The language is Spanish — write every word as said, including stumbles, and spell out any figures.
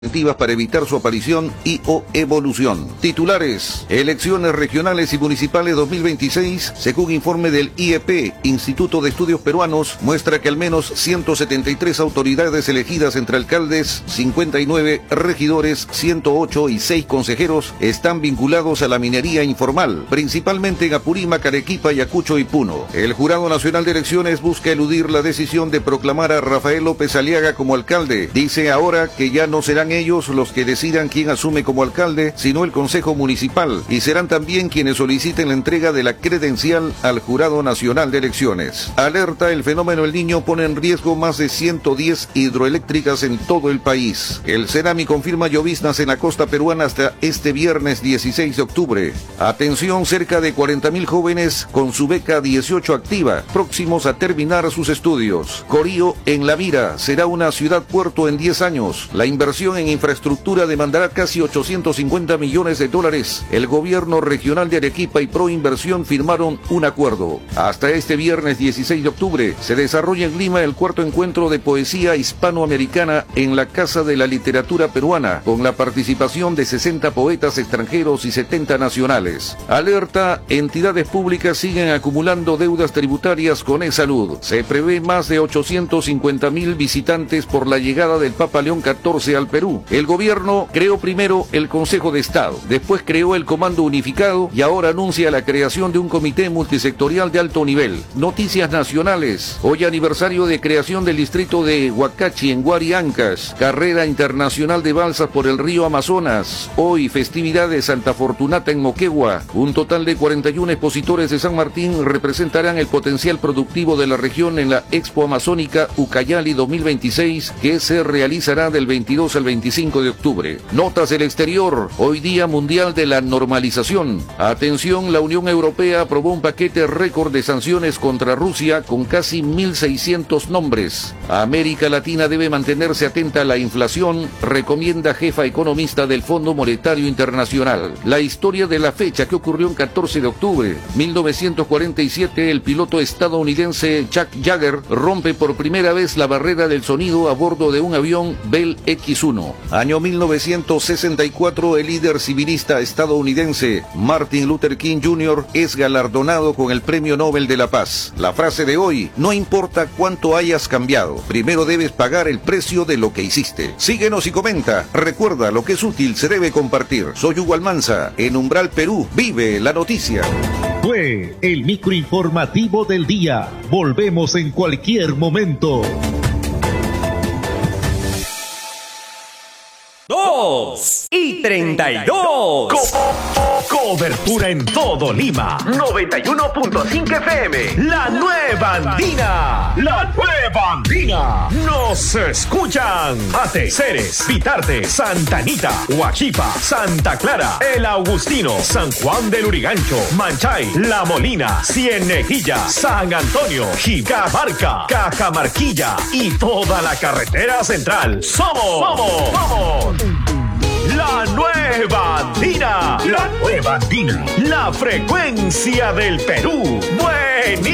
para evitar su aparición y o evolución. Titulares: elecciones regionales y municipales dos mil veintiséis, según informe del I E P, Instituto de Estudios Peruanos, muestra que al menos ciento setenta y tres autoridades elegidas entre alcaldes, cincuenta y nueve regidores, ciento ocho y seis consejeros están vinculados a la minería informal, principalmente en Apurímac, Arequipa, Ayacucho y Puno. El Jurado Nacional de Elecciones busca eludir la decisión de proclamar a Rafael López Aliaga como alcalde. Dice ahora que ya no serán ellos los que decidan quién asume como alcalde, sino el Consejo Municipal, y serán también quienes soliciten la entrega de la credencial al Jurado Nacional de Elecciones. Alerta: el fenómeno El Niño pone en riesgo más de ciento diez hidroeléctricas en todo el país. El Cerami confirma lloviznas en la costa peruana hasta este viernes dieciséis de octubre. Atención, cerca de cuarenta mil jóvenes con su beca dieciocho activa, próximos a terminar sus estudios. Corío en la mira, será una ciudad puerto en diez años. La inversión en infraestructura demandará casi ochocientos cincuenta millones de dólares. El gobierno regional de Arequipa y Proinversión firmaron un acuerdo. Hasta este viernes dieciséis de octubre se desarrolla en Lima el cuarto encuentro de poesía hispanoamericana en la Casa de la Literatura Peruana, con la participación de sesenta poetas extranjeros y setenta nacionales. Alerta: entidades públicas siguen acumulando deudas tributarias con E-Salud. Se prevé más de ochocientos cincuenta mil visitantes por la llegada del Papa León catorce al Perú. El gobierno creó primero el Consejo de Estado, después creó el Comando Unificado y ahora anuncia la creación de un comité multisectorial de alto nivel. Noticias nacionales: hoy aniversario de creación del distrito de Huacachi en Huariancas, carrera internacional de balsas por el río Amazonas. Hoy festividad de Santa Fortunata en Moquegua. Un total de cuarenta y uno expositores de San Martín representarán el potencial productivo de la región en la Expo Amazónica Ucayali dos mil veintiséis, que se realizará del veintidós al veinticinco de octubre. Notas del exterior: hoy Día Mundial de la Normalización. Atención, la Unión Europea aprobó un paquete récord de sanciones contra Rusia con casi mil seiscientos nombres. América Latina debe mantenerse atenta a la inflación, recomienda jefa economista del Fondo Monetario Internacional. La historia de la fecha, que ocurrió el catorce de octubre. mil novecientos cuarenta y siete, el piloto estadounidense Chuck Yeager rompe por primera vez la barrera del sonido a bordo de un avión Bell X uno. Año mil novecientos sesenta y cuatro, el líder civilista estadounidense Martin Luther King junior es galardonado con el Premio Nobel de la Paz. La frase de hoy: no importa cuánto hayas cambiado, primero debes pagar el precio de lo que hiciste. Síguenos y comenta. Recuerda, lo que es útil se debe compartir. Soy Hugo Almanza, en Umbral Perú. Vive la noticia. Fue el microinformativo del día. Volvemos en cualquier momento. Dos y treinta y dos. Co cobertura en todo Lima. noventa y uno punto cinco F M. La nueva andina. La nueva andina. Nos escuchan Ate, Ceres, Vitarte, Santa Anita, Huachipa, Santa Clara, El Augustino, San Juan del Urigancho, Manchay, La Molina, Cienejilla, San Antonio, Jicabarca, Cajamarquilla y toda la carretera central. Somos, somos, somos la nueva andina. La nueva andina. La frecuencia del Perú. Buenísimo.